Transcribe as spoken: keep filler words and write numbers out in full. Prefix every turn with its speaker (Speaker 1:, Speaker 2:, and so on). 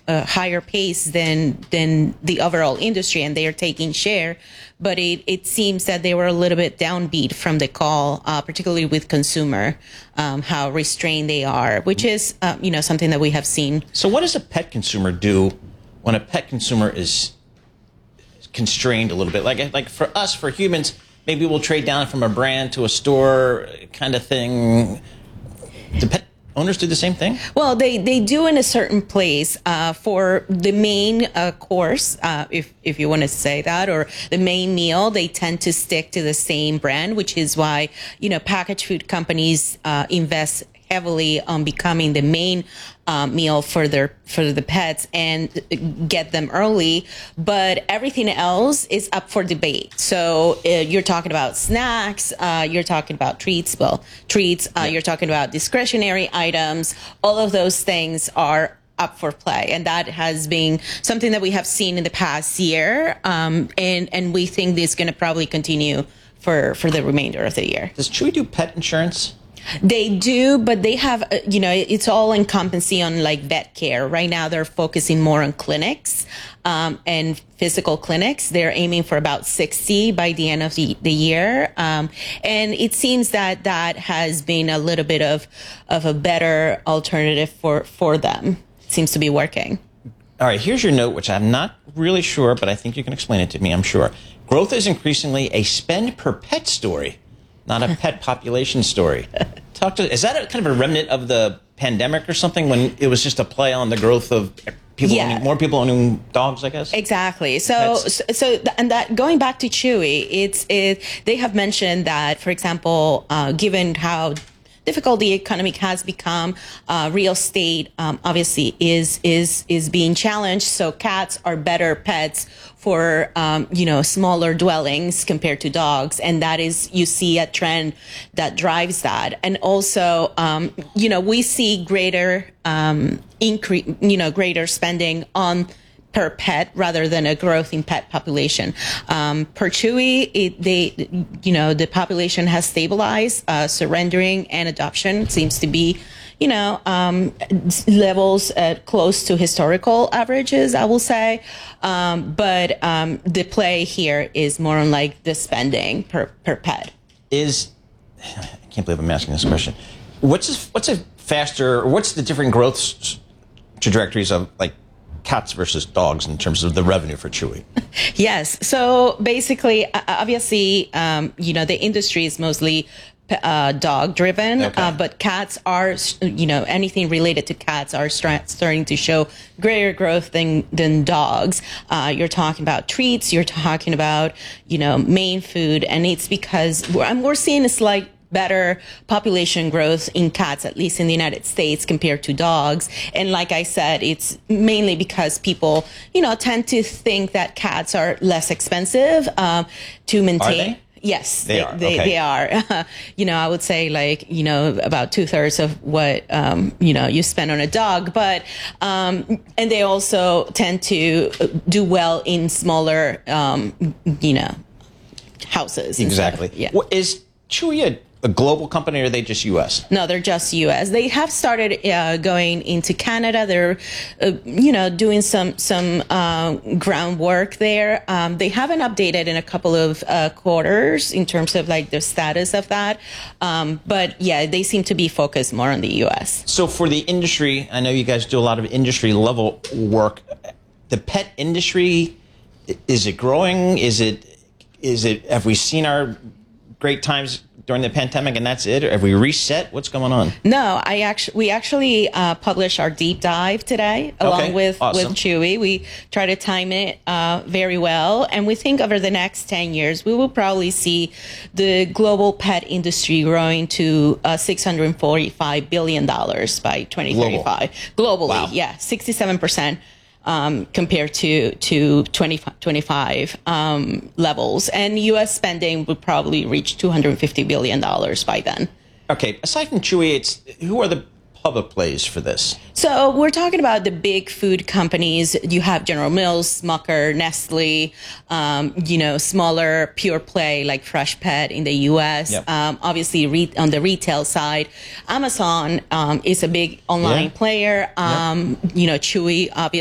Speaker 1: a higher pace than than the overall industry, and they are taking share. But it, it seems that they were a little bit downbeat from the call, uh, particularly with consumer, um, how restrained they are, which is, uh, you know, something that we have seen.
Speaker 2: So what does a pet consumer do when a pet consumer is constrained a little bit? Like, like for us, for humans, maybe we'll trade down from a brand to a store kind of thing. Do pet owners do the same thing?
Speaker 1: Well, they, they do in a certain place. Uh, for the main uh, course, uh, if, if you want to say that, or the main meal, they tend to stick to the same brand, which is why, you know, packaged food companies uh, invest heavily on becoming the main uh, meal for their for the pets and get them early. But everything else is up for debate. So uh, you're talking about snacks, uh, you're talking about treats, well, treats, uh, yeah. You're talking about discretionary items. All of those things are up for play, and that has been something that we have seen in the past year, um, and and we think this is going to probably continue for for the remainder of the year.
Speaker 2: Does Chewy do pet insurance?
Speaker 1: They do, but they have, uh, you know, it's all encompassing on like vet care. Right now, they're focusing more on clinics um, and physical clinics. They're aiming for about sixty by the end of the, the year. Um, and it seems that that has been a little bit of, of a better alternative for, for them. It seems to be working.
Speaker 2: All right, here's your note, which I'm not really sure, but I think you can explain it to me, I'm sure. Growth is increasingly a spend per pet story, not a pet population story. Talk to, is that a, kind of a remnant of the pandemic or something, when it was just a play on the growth of people, yeah. owning, more people owning dogs, I guess?
Speaker 1: Exactly. So, so, so, and that going back to Chewy, it's it. They have mentioned that, for example, uh, given how difficult the economy has become, uh, real estate um, obviously is is is being challenged. So cats are better pets for um, you know, smaller dwellings compared to dogs, and that is, you see a trend that drives that. And also, um, you know, we see greater um, increase, you know, greater spending on per pet rather than a growth in pet population. Um, per Chewy, it, they, you know, the population has stabilized. Uh, surrendering and adoption seems to be, you know, um, levels uh, close to historical averages, I will say. Um, but um, the play here is more on like the spending per per pet.
Speaker 2: Is, I can't believe I'm asking this question. What's a, what's a faster, or what's the different growth trajectories of like cats versus dogs in terms of the revenue for Chewy?
Speaker 1: Yes. So basically, obviously, um, you know, the industry is mostly uh, dog driven, okay. uh, but cats are, you know, anything related to cats are st- starting to show greater growth than, than dogs. Uh, you're talking about treats, you're talking about, you know, main food, and it's because we're, we're seeing a slight better population growth in cats, at least in the United States, compared to dogs. And like I said, it's mainly because people, you know, tend to think that cats are less expensive um, to maintain.
Speaker 2: Are they?
Speaker 1: Yes,
Speaker 2: they,
Speaker 1: they
Speaker 2: are.
Speaker 1: They,
Speaker 2: okay.
Speaker 1: they are. You know, I would say like, you know, about two thirds of what, um, you know, you spend on a dog. But, um, and they also tend to do well in smaller, um, you know, houses.
Speaker 2: Exactly.
Speaker 1: Yeah.
Speaker 2: What, is Chewy a a global company, or are they just U S?
Speaker 1: No, they're just U S. They have started uh, going into Canada. They're, uh, you know, doing some some uh, groundwork there. Um, they haven't updated in a couple of uh, quarters in terms of like the status of that. Um, but yeah, they seem to be focused more on the U S.
Speaker 2: So for the industry, I know you guys do a lot of industry level work. The pet industry, is it growing? Is it, is it, have we seen our great times during the pandemic and that's it? Or have we reset? What's going on?
Speaker 1: No, I actually we actually uh, published our deep dive today along
Speaker 2: okay,
Speaker 1: with
Speaker 2: awesome.
Speaker 1: with Chewy. We try to time it uh, very well, and we think over the next ten years we will probably see the global pet industry growing to uh, six hundred forty-five billion dollars by twenty thirty-five. Global. Globally, wow. Yeah, sixty-seven percent. Um, compared to to twenty twenty-five um, levels, and U S spending would probably reach two hundred fifty billion dollars by then.
Speaker 2: Okay, aside from Chewy, it's who are the public plays for this?
Speaker 1: So we're talking about the big food companies. You have General Mills, Smucker, Nestle, um, you know, smaller pure play like Freshpet in the U S. Yep. Um, obviously, re- on the retail side, Amazon um, is a big online yeah. player. Um, yep. You know, Chewy, obviously.